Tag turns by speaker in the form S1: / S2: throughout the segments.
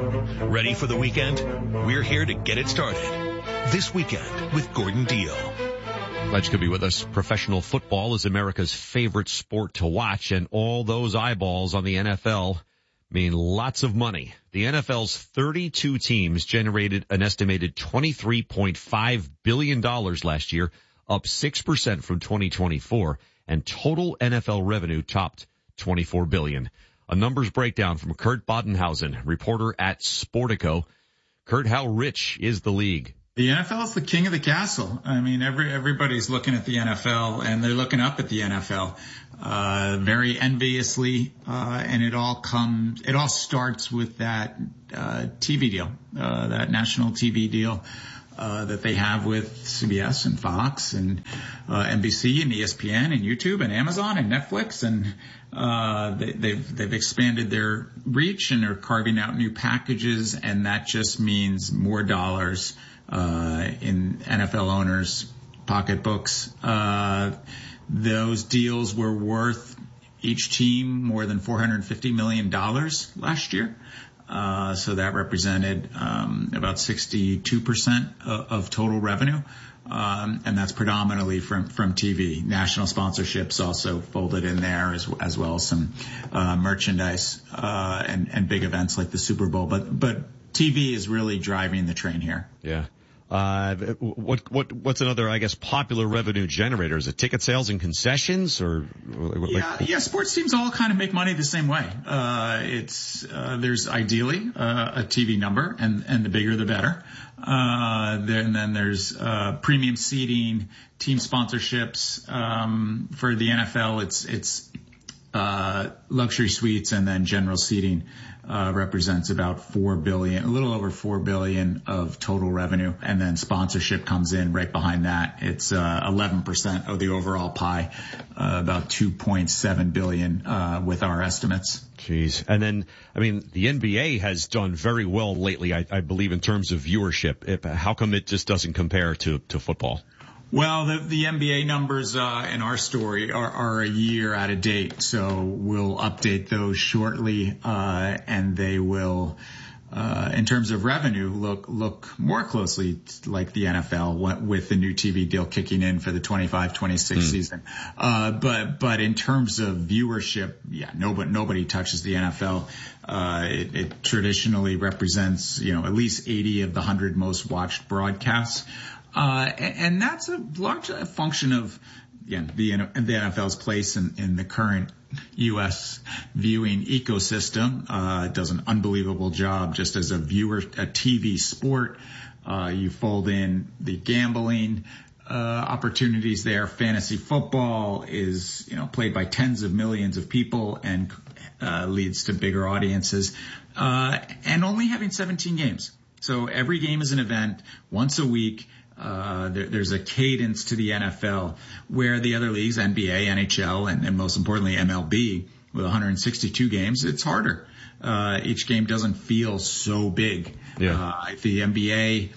S1: Ready for the weekend? We're here to get it started. This Weekend with Gordon Deal.
S2: Glad you could be with us. Professional football is America's favorite sport to watch, and all those eyeballs on the NFL mean lots of money. The NFL's 32 teams generated an estimated $23.5 billion last year, up 6% from 2024, and total NFL revenue topped $24 billion. A numbers breakdown from Kurt Badenhausen, reporter at Sportico. Kurt, how rich is the league?
S3: The NFL is the king of the castle. I mean, everybody's looking at the NFL and they're looking up at the NFL, very enviously. And it all starts with that, TV deal, that national TV deal, that they have with CBS and Fox and, NBC and ESPN and YouTube and Amazon and Netflix. And, they've expanded their reach and are carving out new packages. And that just means more dollars in NFL owners' pocketbooks. Those deals were worth each team more than $450 million last year. So that represented about 62% of total revenue. And that's predominantly from TV. National sponsorships also folded in there as well as some merchandise and big events like the Super Bowl. But TV is really driving the train here.
S2: Yeah. What's another, I guess, popular revenue generator? Is it ticket sales and concessions or?
S3: Yeah, sports teams all kind of make money the same way. There's ideally, a TV number and the bigger the better. And then there's, premium seating, team sponsorships, for the NFL. It's luxury suites and then general seating. Represents about $4 billion, a little over $4 billion of total revenue. And then sponsorship comes in right behind that. It's 11% of the overall pie, about $2.7 billion with our estimates.
S2: Jeez. And then, I mean, the NBA has done very well lately, I believe, in terms of viewership. How come it just doesn't compare to football?
S3: Well, the NBA numbers in our story are a year out of date, so we'll update those shortly, and they will, in terms of revenue, look more closely like the NFL with the new TV deal kicking in for the 25-26 season. But in terms of viewership, yeah, nobody touches the NFL. It traditionally represents, at least 80 of the 100 most watched broadcasts. And that's a large function of, the NFL's place in the current U.S. viewing ecosystem. It does an unbelievable job just as a TV sport. You fold in the gambling, opportunities there. Fantasy football is, played by tens of millions of people and, leads to bigger audiences. And only having 17 games. So every game is an event once a week. There's a cadence to the NFL where the other leagues, NBA, NHL, and most importantly MLB, with 162 games, it's harder. Each game doesn't feel so big.
S2: Yeah.
S3: The NBA,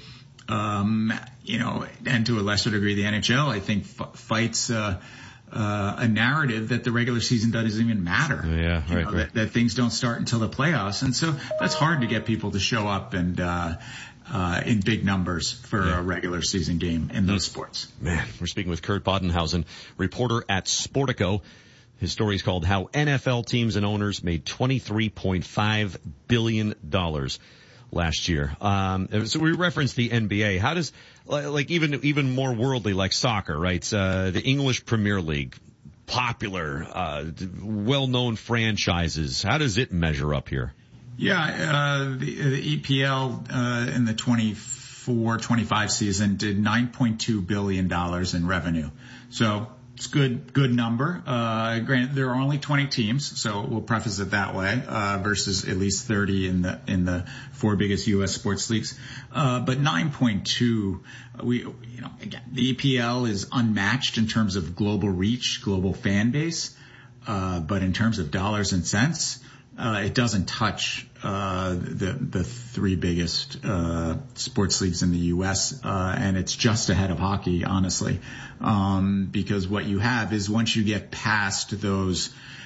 S3: and to a lesser degree the NHL, I think fights a narrative that the regular season doesn't even matter.
S2: Yeah, right.
S3: That things don't start until the playoffs, and so that's hard to get people to show up and in big numbers for a regular season game in those sports.
S2: Man, we're speaking with Kurt Badenhausen, reporter at Sportico. His story is called How NFL Teams and Owners Made $23.5 billion last year. So we referenced the NBA. How does, even more worldly, like soccer, right? The English Premier League, popular, well-known franchises. How does it measure up here?
S3: Yeah, the EPL in the 24-25 season did $9.2 billion in revenue. So it's good number. Granted, there are only 20 teams, so we'll preface it that way, versus at least 30 in the four biggest U.S. sports leagues. But 9.2, again, the EPL is unmatched in terms of global reach, global fan base. But in terms of dollars and cents, it doesn't touch the three biggest sports leagues in the U.S. And it's just ahead of hockey, honestly, because what you have is once you get past those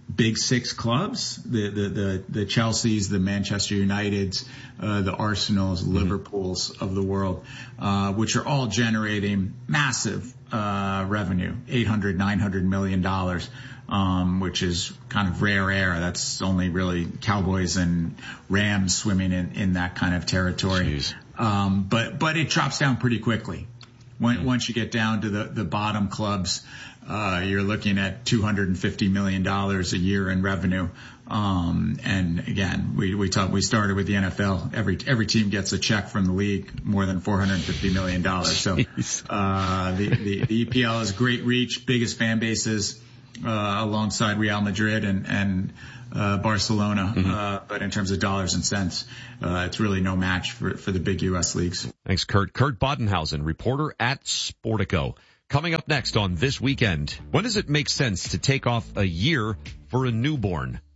S3: big six clubs, the Chelseas, the Manchester Uniteds, the Arsenals, Liverpools of the world, which are all generating massive revenue, $800-900 million, which is kind of rare air. That's only really Cowboys and Rams swimming in that kind of territory. But it drops down pretty quickly. Once you get down to the bottom clubs, you're looking at $250 million a year in revenue. And again, we started with the NFL. Every team gets a check from the league, more than $450 million. So, the EPL has great reach, biggest fan bases, alongside Real Madrid and Barcelona. But in terms of dollars and cents, it's really no match for the big U.S. leagues.
S2: Thanks, Kurt. Kurt Bodenhausen, reporter at Sportico. Coming up next on This Weekend, when does it make sense to take off a year for a newborn?